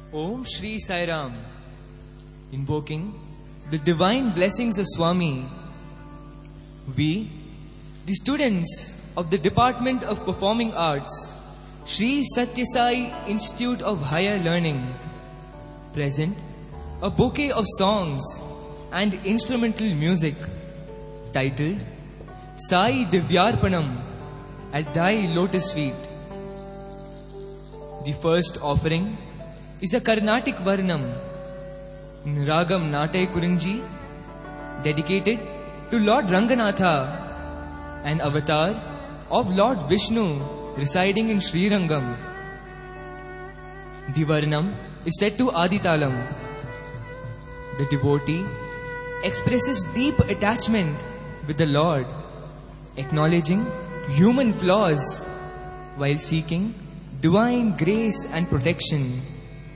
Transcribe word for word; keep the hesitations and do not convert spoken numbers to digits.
Om Shri Sai Ram. Invoking the divine blessings of Swami, we, the students of the Department of Performing Arts, Sri Satya Sai Institute of Higher Learning, present a bouquet of songs and instrumental music titled Sai Divyarpanam at Thy Lotus Feet. The first offering is a Carnatic Varnam in Ragam Natai Kurinji, dedicated to Lord Ranganatha, an avatar of Lord Vishnu residing in Sri Rangam. The Varnam is set to Aditalam. The devotee expresses deep attachment with the Lord, acknowledging human flaws while seeking divine grace and protection